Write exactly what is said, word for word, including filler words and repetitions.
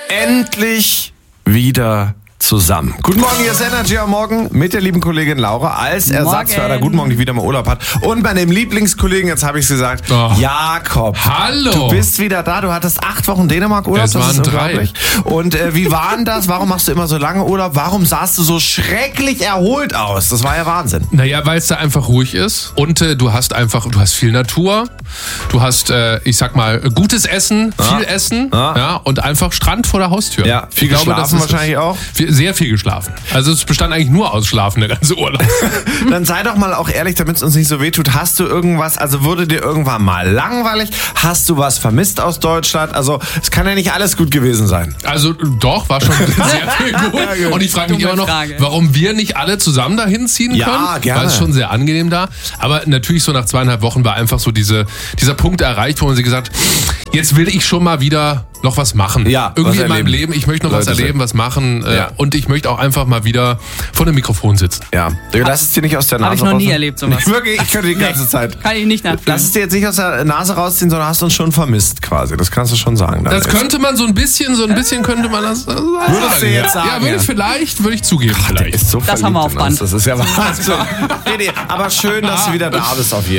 endlich wieder zusammen. Guten Morgen, hier ist Energy am Morgen mit der lieben Kollegin Laura als Ersatzförder. Guten Morgen, die wieder mal Urlaub hat. Und bei dem Lieblingskollegen, jetzt habe ich es gesagt, oh. Jakob. Hallo. Du bist wieder da. Du hattest acht Wochen Dänemark-Urlaub. Es waren drei. Und äh, wie war denn das? Warum machst du immer so lange Urlaub? Warum sahst du so schrecklich erholt aus? Das war ja Wahnsinn. Naja, weil es da einfach ruhig ist und äh, du hast einfach, du hast viel Natur, du hast, äh, ich sag mal, gutes Essen, ja. viel Essen ja. Ja, und einfach Strand vor der Haustür. Ja, viel ich glaube, geschlafen das ist wahrscheinlich es. auch. Viel, sehr viel geschlafen. Also es bestand eigentlich nur aus Schlafen, der ganze Urlaub. Dann sei doch mal auch ehrlich, damit es uns nicht so wehtut. Hast du irgendwas, also wurde dir irgendwann mal langweilig? Hast du was vermisst aus Deutschland? Also es kann ja nicht alles gut gewesen sein. Also doch, war schon sehr viel gut. Ja, gut. Und ich frage mich Dumme immer noch, Frage. warum wir nicht alle zusammen dahin ziehen Ja, können. gerne. Weil es schon sehr angenehm da. Aber natürlich so nach zweieinhalb Wochen war einfach so diese, dieser Punkt erreicht, wo man sich gesagt, jetzt will ich schon mal wieder noch was machen. Ja, irgendwie was in meinem erleben. Leben. Ich möchte noch Leute was erleben, sind. was machen. Äh, Ja. Und ich möchte auch einfach mal wieder vor dem Mikrofon sitzen. Ja, lass es dir nicht aus der Nase Habe ich noch nie rausziehen. erlebt, sowas. Wirklich, ich könnte die ganze Zeit. Kann ich nicht nachfühlen. Lass es dir jetzt nicht aus der Nase rausziehen, sondern hast uns schon vermisst quasi. Das kannst du schon sagen. Das könnte man so ein bisschen, so ein bisschen könnte man das sagen. Würdest du jetzt sagen, Ja, würde ich ja. vielleicht, würde ich zugeben. Der vielleicht. ist so Das haben wir verliebt auf in uns. Band. Das ist ja Wahnsinn. Nee, nee, aber schön, dass du wieder da bist auf jeden Fall.